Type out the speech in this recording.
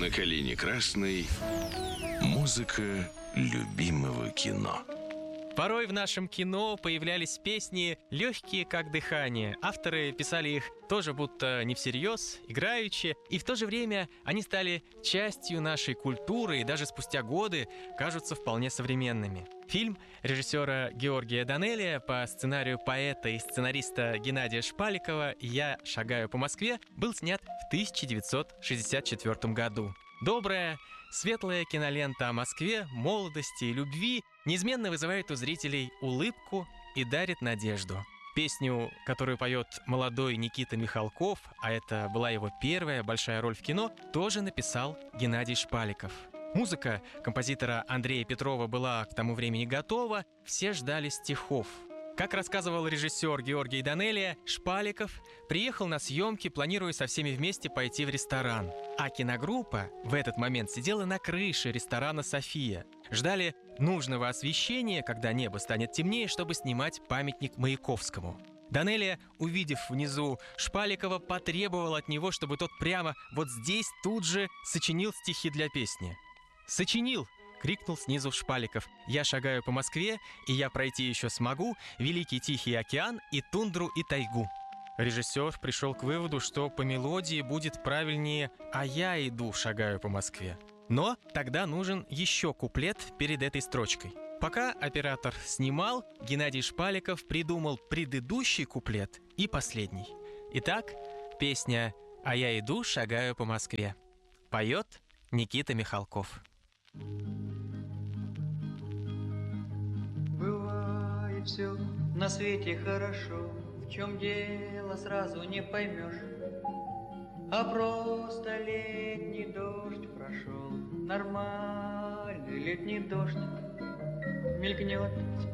На калине красной музыка любимого кино. Порой в нашем кино появлялись песни легкие, как дыхание. Авторы писали их тоже будто не всерьез, играючи, и в то же время они стали частью нашей культуры и даже спустя годы кажутся вполне современными. Фильм режиссера Георгия Данелия по сценарию поэта и сценариста Геннадия Шпаликова «Я шагаю по Москве» был снят в 1964 году. Добрая, светлая кинолента о Москве, молодости и любви неизменно вызывает у зрителей улыбку и дарит надежду. Песню, которую поет молодой Никита Михалков, а это была его первая большая роль в кино, тоже написал Геннадий Шпаликов. Музыка композитора Андрея Петрова была к тому времени готова, все ждали стихов. Как рассказывал режиссер Георгий Данелия, Шпаликов приехал на съемки, планируя со всеми вместе пойти в ресторан. А киногруппа в этот момент сидела на крыше ресторана «София». Ждали нужного освещения, когда небо станет темнее, чтобы снимать памятник Маяковскому. Данелия, увидев внизу Шпаликова, потребовал от него, чтобы тот прямо вот здесь тут же сочинил стихи для песни. «Сочинил!» — крикнул снизу Шпаликов. «Я шагаю по Москве, и я пройти еще смогу Великий Тихий океан и тундру и тайгу». Режиссер пришел к выводу, что по мелодии будет правильнее «А я иду, шагаю по Москве». Но тогда нужен еще куплет перед этой строчкой. Пока оператор снимал, Геннадий Шпаликов придумал предыдущий куплет и последний. Итак, песня «А я иду, шагаю по Москве». Поет Никита Михалков. Бывает все на свете хорошо, в чем дело сразу не поймешь. А просто летний дождь прошел, нормальный летний дождь. Мелькнет